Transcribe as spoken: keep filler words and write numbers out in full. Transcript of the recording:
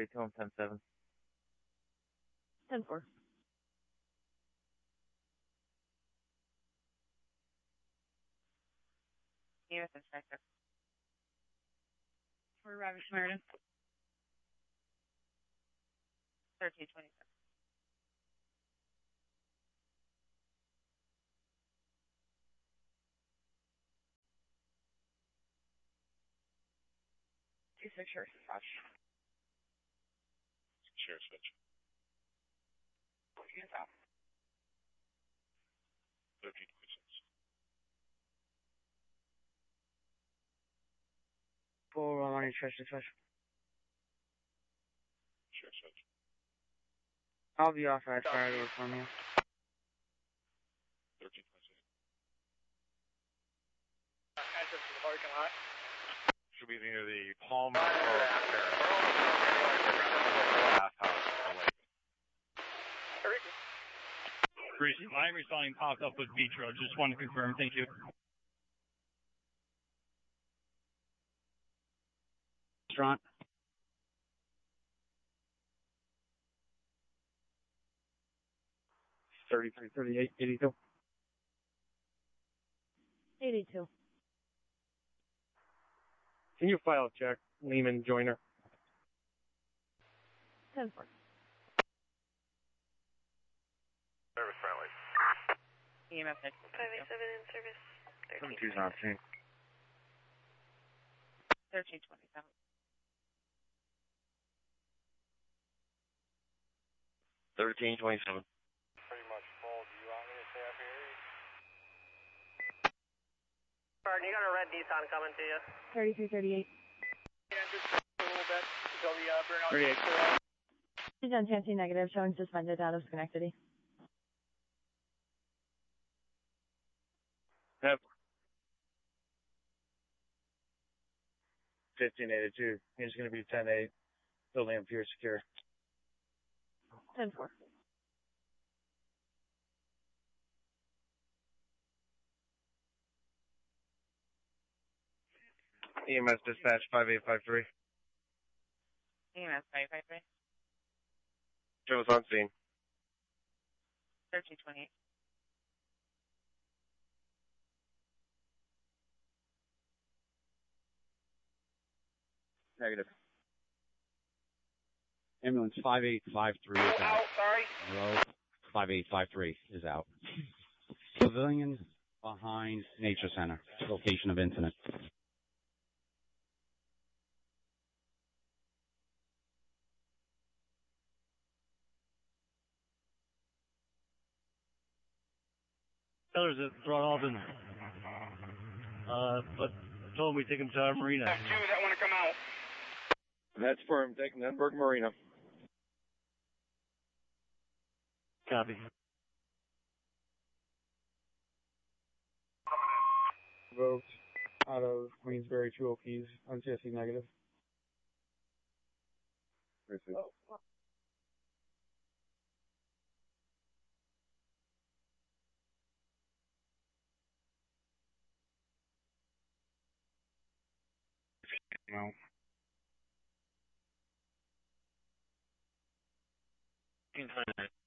eighty-two, I'm ten seven. ten four. U S Inspector. For Robert Samaritan. thirteen twenty-seven. Two six Sheriff's Dispatch. Sheriff's Dispatch. Hands out. thirteen twenty-six. four one one, Sheriff's Dispatch. Sheriff's Dispatch. I'll be authorized fire door from you. thirteen twenty-six. Entrance to the parking lot. Should be near the Palmer Road Terrace. Bath House, the lake. Greasy, line responding popped up with Vitro. Just want to confirm. Thank you. Restaurant. thirty-three thirty-eight eighty-two. eighty-two. Can you file check Lehman Joyner? ten four. Service friendly. E M S five eight seven in service. seventy-two's on scene. thirteen twenty-seven. thirteen twenty-seven. Pretty much full. Do you want me to stay up here? Pardon, you got a red Nissan coming to you. thirty-three thirty-eight. Yeah, just a little bit until the uh, burnout. thirty-eight. He's on Chansey negative, showing suspended out of Schenectady. Yep. fifteen eighty-two. He's going to be ten eight. Building up here secure. ten four. E M S dispatch five eight five three. E M S five five three. Joe's on scene. thirteen twenty-eight. Negative. Ambulance five eight five three is out. Out, sorry. Hello? five eight five three is out. Civilian behind Nature Center. Location of incident. Sellers that brought off in. Uh, but told him we take him to our marina. Two that want to come out. That's firm. Taking Edinburgh Marina. Copy. Vote out of Queensbury, two O Ps, on C S C negative. Oh. No. fifteen twenty-nine.